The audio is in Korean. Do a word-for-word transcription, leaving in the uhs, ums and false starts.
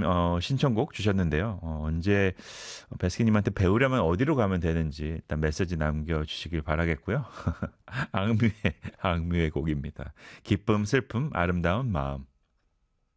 어, 신청곡 주셨는데요. 어, 언제 베스키님한테 배우려면 어디로 가면 되는지 일단 메시지 남겨주시길 바라겠고요. 악뮤의, 악뮤의 곡입니다. 기쁨, 슬픔, 아름다운 마음.